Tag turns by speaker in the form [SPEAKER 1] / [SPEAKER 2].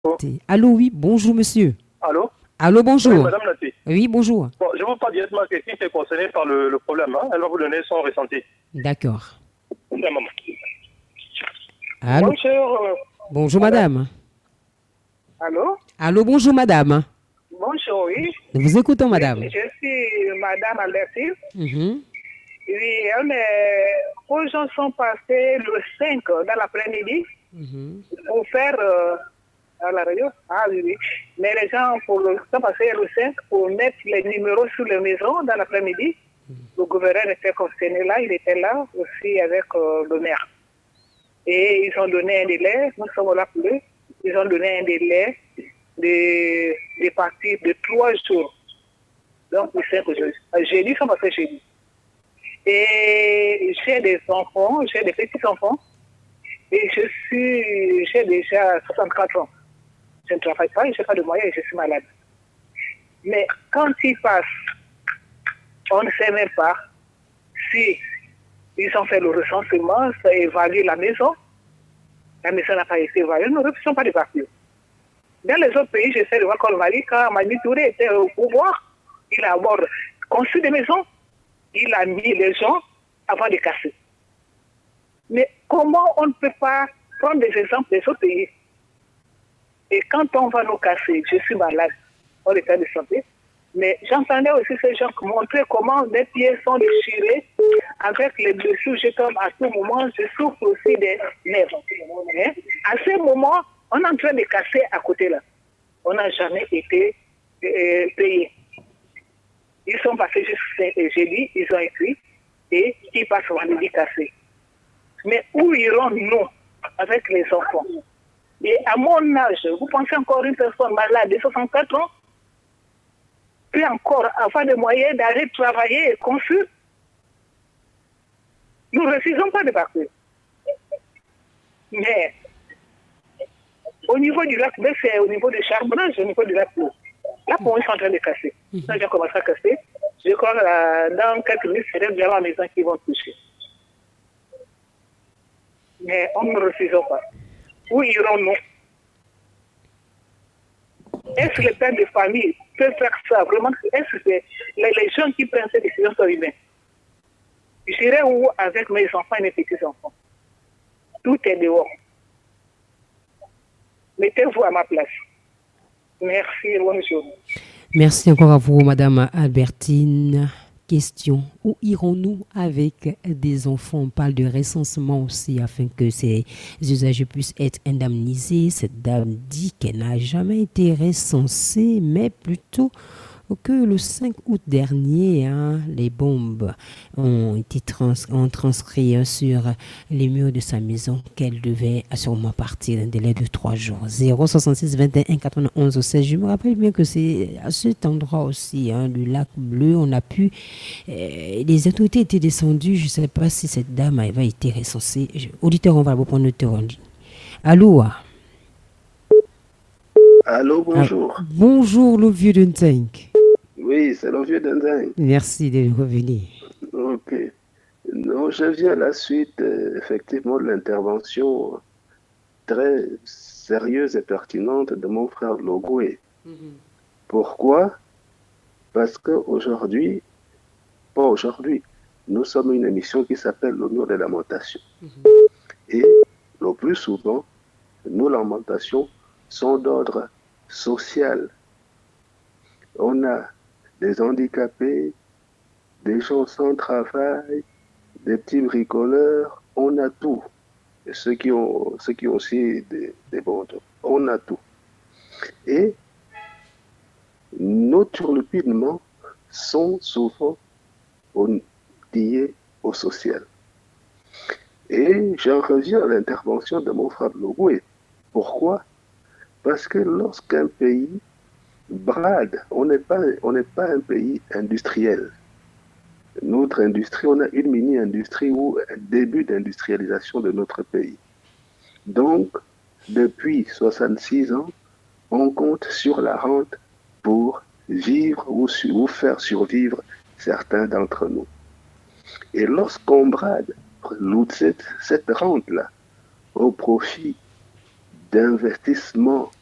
[SPEAKER 1] Allô, oui, bonjour monsieur.
[SPEAKER 2] Allô?
[SPEAKER 1] Allô,
[SPEAKER 2] Oui,
[SPEAKER 1] bonjour.
[SPEAKER 2] Madame Nati.
[SPEAKER 1] Oui, bonjour.
[SPEAKER 2] Bon, je vous parle directement à quelqu'un qui est concerné par le problème. Hein. Elle va vous donner son ressenti.
[SPEAKER 1] D'accord.
[SPEAKER 2] C'est un moment.
[SPEAKER 1] Allô.
[SPEAKER 2] Mon cher
[SPEAKER 1] Bonjour
[SPEAKER 2] madame.
[SPEAKER 1] madame.
[SPEAKER 3] Allô?
[SPEAKER 1] Allô, bonjour madame.
[SPEAKER 3] Bonjour, oui.
[SPEAKER 1] Nous vous écoutons
[SPEAKER 3] Oui,
[SPEAKER 1] madame.
[SPEAKER 3] je suis Madame Albertine.
[SPEAKER 1] Mhm,
[SPEAKER 3] Oui, les gens sont passés le 5 dans l'après-midi
[SPEAKER 1] mhm.
[SPEAKER 3] pour faire à la radio. Ah oui, oui. Mais les gens sont passés le 5 pour mettre les numéros sur les maisons dans l'après-midi. Le gouverneur était concerné là, il était là aussi avec le maire. Et ils ont donné un délai, nous sommes là pour eux, ils ont donné un délai de partir de 3 jours. Donc, le 5 aujourd'hui. Jeudi, ça m'a fait jeudi. Et j'ai des enfants, j'ai des petits-enfants, et j'ai déjà 64 ans. Je ne travaille pas, je n'ai pas de moyens et je suis malade. Mais quand ils passent, on ne sait même pas si ils ont fait le recensement, ça évalue la maison. La maison n'a pas été évaluée, nous ne refusons pas de partir. Dans les autres pays, j'essaie de voir comme Mali, quand Mali Touré était au pouvoir, il a d'abord construit des maisons, il a mis les gens avant de casser. Mais comment on ne peut pas prendre des exemples des autres pays? Et quand on va nous casser, je suis malade, en état de santé, mais j'entendais aussi ces gens montrer comment les pieds sont déchirés avec les blessures. Je tombe à tout moment, je souffre aussi des nerfs. Hein? À ce moment, on est en train de casser à côté là. On n'a jamais été payé. Ils sont passés jusqu'à jeudi, ils ont écrit, et qui passent vendredi cassé. Mais où irons-nous avec les enfants? Et à mon âge, vous pensez encore une personne malade de 64 ans peut encore avoir des moyens d'aller travailler et construire? Nous ne refusons pas de partir. Mais au niveau du lac, c'est au niveau du charbonnage, au niveau du lac. Là, pour ils sont en train de casser. Quand j'ai commencé à casser, je crois que dans quelques minutes, c'est déjà la maison qui vont toucher. Mais on ne refusons pas. Où irons-nous? Est-ce que les pères de famille peuvent faire ça? Vraiment, est-ce que les gens qui prennent ces décisions sont humains? J'irai où avec mes enfants et mes petits-enfants? Tout est dehors. Mettez-vous à ma place. Merci, bonne journée.
[SPEAKER 1] Merci encore à vous madame Albertine. Question, où irons-nous avec des enfants? On parle de recensement aussi afin que ces usagers puissent être indemnisés. Cette dame dit qu'elle n'a jamais été recensée, mais plutôt que le 5 août dernier, les bombes ont transcrit sur les murs de sa maison qu'elle devait sûrement partir d'un délai de 3 jours. 066 21 91 16. Je me rappelle bien que c'est à cet endroit aussi, du lac Bleu, on a pu... les autorités étaient descendues, je ne sais pas si cette dame avait été recensée. Auditeur, on va vous prendre le terrain. Allô?
[SPEAKER 4] Allô, bonjour.
[SPEAKER 1] Bonjour, le vieux d'un tank.
[SPEAKER 4] Oui, c'est le vieux Dindin.
[SPEAKER 1] Merci de revenir.
[SPEAKER 4] Ok. Non, je viens à la suite, effectivement, de l'intervention très sérieuse et pertinente de mon frère Logoué. Pourquoi? Parce qu'aujourd'hui, pas aujourd'hui, nous sommes une émission qui s'appelle L'honneur de lamentation. Et le plus souvent, nos lamentations sont d'ordre social. On a des handicapés, des gens sans travail, des petits bricoleurs, on a tout. Et ceux qui ont aussi des bandes, on a tout. Et nos turlupidements sont souvent liés au social. Et j'en reviens à l'intervention de mon frère Logoué. Pourquoi? Parce que lorsqu'un pays brade, on n'est pas un pays industriel. Notre industrie, on a une mini-industrie ou un début d'industrialisation de notre pays. Donc, depuis 66 ans, on compte sur la rente pour vivre ou faire survivre certains d'entre nous. Et lorsqu'on brade cette rente-là au profit d'investissements